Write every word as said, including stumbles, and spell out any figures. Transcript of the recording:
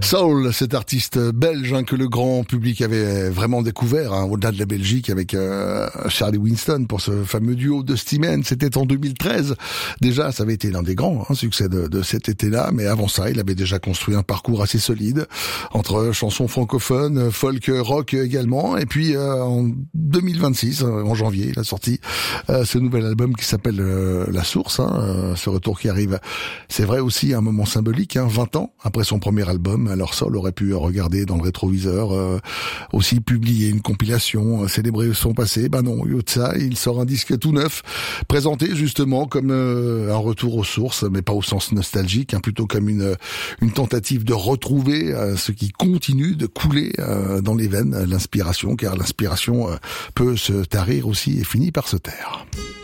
Soul, cet artiste belge hein, que le grand public avait vraiment découvert hein, au-delà de la Belgique avec euh, Charlie Winston pour ce fameux duo de Steeman. C'était en deux mille treize. Déjà, ça avait été l'un des grands hein, succès de, de cet été-là. Mais avant ça, il avait déjà construit un parcours assez solide entre chansons francophones, folk, rock également. Et puis euh, en deux mille vingt-six, en janvier, il a sorti euh, ce nouvel album qui s'appelle euh, La Source. Hein, euh, ce retour qui arrive, c'est vrai aussi un moment symbolique. Hein, vingt ans après son premier album. Alors Soul aurait pu regarder dans le rétroviseur, euh, aussi publier une compilation, euh, célébrer son passé. Ben non, au lieu de ça, il sort un disque tout neuf, présenté justement comme euh, un retour aux sources, mais pas au sens nostalgique, hein, plutôt comme une une tentative de retrouver euh, ce qui continue de couler euh, dans les veines, l'inspiration, car l'inspiration euh, peut se tarir aussi et finit par se taire.